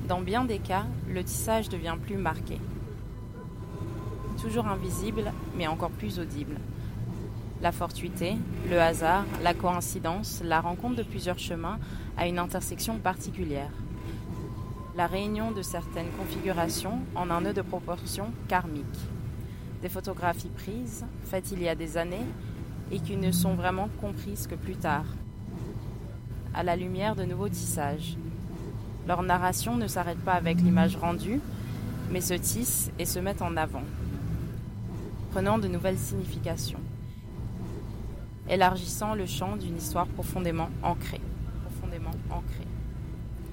Dans bien des cas, le tissage devient plus marqué. Toujours invisible, mais encore plus audible. La fortuité, le hasard, la coïncidence, la rencontre de plusieurs chemins à une intersection particulière. La réunion de certaines configurations en un nœud de proportion karmique. Des photographies prises, faites il y a des années, et qui ne sont vraiment comprises que plus tard, à la lumière de nouveaux tissages. Leur narration ne s'arrête pas avec l'image rendue, mais se tisse et se met en avant, prenant de nouvelles significations, élargissant le champ d'une histoire profondément ancrée.